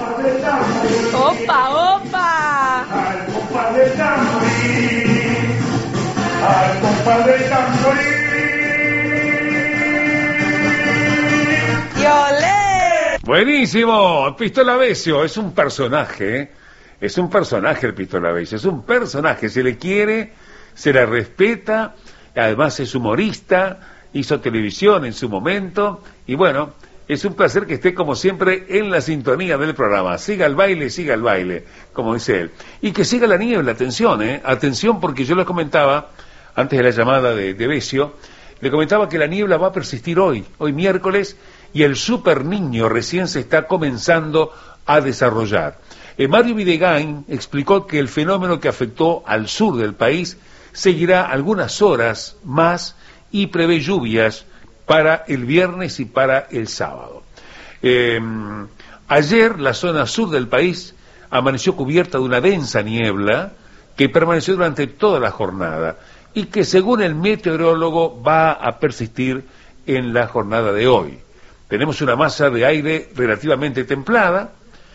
¡Opa, opa! Al compás del tamborí, al compás del tamborí. ¡Y olé! Buenísimo, Pistola Besio es un personaje, ¿eh? Es un personaje el Pistola Besio, es un personaje, se le quiere, se le respeta, además es humorista, hizo televisión en su momento, y bueno, es un placer que esté como siempre en la sintonía del programa. Siga el baile, como dice él. Y que siga la niebla, atención, atención, porque yo les comentaba, antes de la llamada de Besio, le comentaba que la niebla va a persistir hoy miércoles, y el super niño recién se está comenzando a desarrollar. Mario Videgain explicó que el fenómeno que afectó al sur del país seguirá algunas horas más y prevé lluvias para el viernes y para el sábado. Ayer la zona sur del país amaneció cubierta de una densa niebla que permaneció durante toda la jornada y que según el meteorólogo va a persistir en la jornada de hoy. Tenemos una masa de aire relativamente templada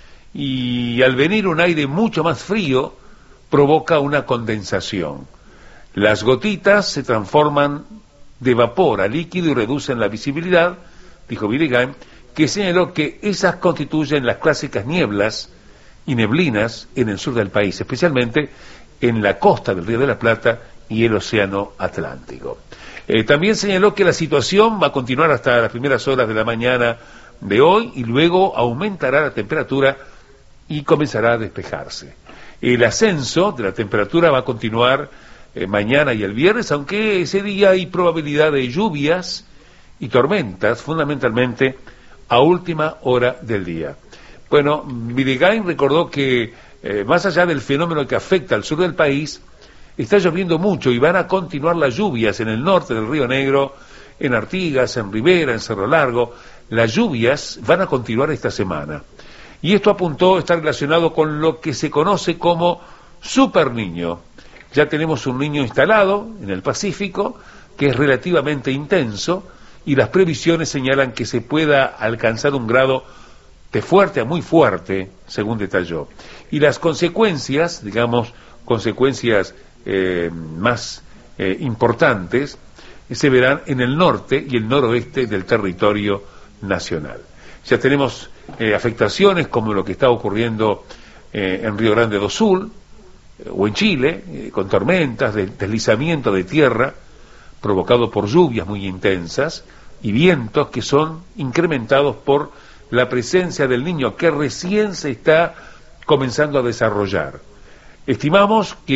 y al venir un aire mucho más frío provoca una condensación. Las gotitas se transforman de vapor a líquido y reducen la visibilidad, dijo Videgain, que señaló que esas constituyen las clásicas nieblas y neblinas en el sur del país, especialmente en la costa del Río de la Plata y el Océano Atlántico. También señaló que la situación va a continuar hasta las primeras horas de la mañana de hoy y luego aumentará la temperatura y comenzará a despejarse. El ascenso de la temperatura va a continuar mañana y el viernes, aunque ese día hay probabilidad de lluvias y tormentas, fundamentalmente a última hora del día. Bueno, Videgain recordó que más allá del fenómeno que afecta al sur del país, está lloviendo mucho y van a continuar las lluvias en el norte del Río Negro, en Artigas, en Rivera, en Cerro Largo. Las lluvias van a continuar esta semana. Y esto apuntó, está relacionado con lo que se conoce como Super Niño. Ya tenemos un niño instalado en el Pacífico, que es relativamente intenso, y las previsiones señalan que se pueda alcanzar un grado de fuerte a muy fuerte, según detalló. Y las consecuencias, digamos, consecuencias más importantes, se verán en el norte y el noroeste del territorio nacional. Ya tenemos afectaciones como lo que está ocurriendo en Río Grande do Sul, o en Chile, con tormentas, deslizamiento de tierra provocado por lluvias muy intensas y vientos que son incrementados por la presencia del niño que recién se está comenzando a desarrollar. Estimamos que